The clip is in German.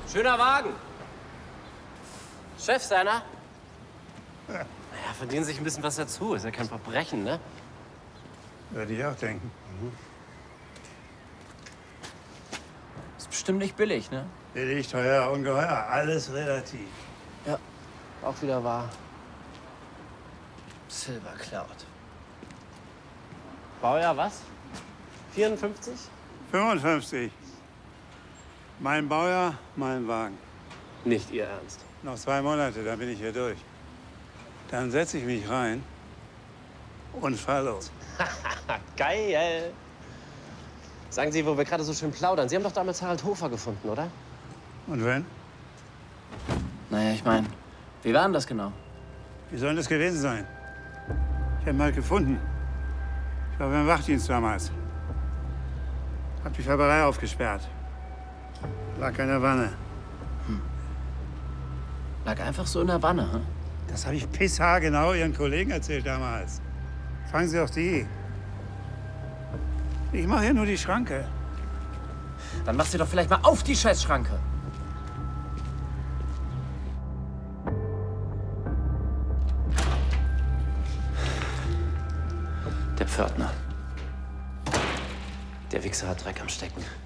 Schöner Wagen. Chef seiner? Naja, verdienen sich ein bisschen was dazu. Ist ja kein Verbrechen, ne? Würde ich auch denken. Ist bestimmt nicht billig, ne? Billig, teuer, ungeheuer, alles relativ. Ja, auch wieder wahr. Silber Cloud. Baujahr was? 54? 55. Mein Baujahr, mein Wagen. Nicht Ihr Ernst. Noch 2 Monate, dann bin ich hier durch. Dann setze ich mich rein und fahr los. Geil. Sagen Sie, wo wir gerade so schön plaudern. Sie haben doch damals Harald Hofer gefunden, oder? Und wenn? Naja, ich meine, wie war denn das genau? Wie soll das gewesen sein? Ich habe ihn halt gefunden. Ich war beim Wachdienst damals. Hab die Färberei aufgesperrt. Lag in der Wanne. Lag einfach so in der Wanne, hm? Das habe ich pisshaargenau Ihren Kollegen erzählt damals. Fragen Sie auch die. Ich mache hier nur die Schranke. Dann machst du doch vielleicht mal auf die Scheißschranke. Der Pförtner. Der Wichser hat Dreck am Stecken.